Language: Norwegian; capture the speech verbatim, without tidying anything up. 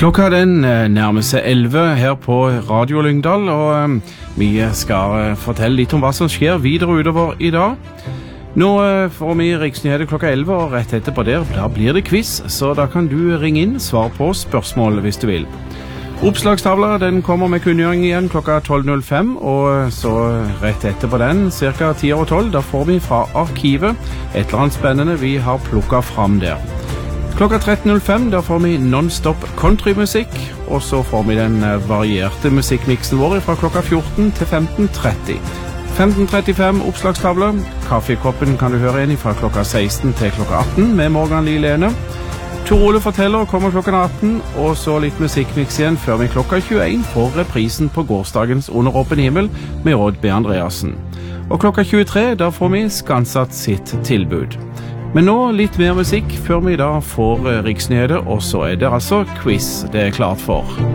Klokka den nærmer seg elleve her på Radio Lyngdal, og vi skal fortelle litt om hva som skjer videre utover i dag. Nå får vi Riksnyheter klokka elleve, og rett etterpå der, da blir det quiz, så da kan du ringe inn, svar på spørsmål hvis du vil. Oppslagstavla, den kommer med kunngjøring igjen klokka tolv null fem, og så rett etterpå den, cirka ti over tolv, da får vi fra arkivet et eller annet spennende vi har plukket fram der. Klokka tretten null fem, da får vi non-stop countrymusikk, og så får vi den varierte musikkmiksen vår fra klokka fjorten til femten tretti. femten trettifem oppslagstavle, kaffekoppen kan du høre igjen fra klokka seksten til klokka atten med Morgan Lie Lene. Tor Ole forteller kommer klokka atten, og så litt musikkmiks igjen før vi klokka tjueen får reprisen på gårsdagens Under åpen himmel med Odd B. Andreassen. Og klokka tjuetre, da får vi Skansat sitt tilbud. Men nå litt mer musikk før vi da får Riksnyheter, og så er det altså quiz det er klart for.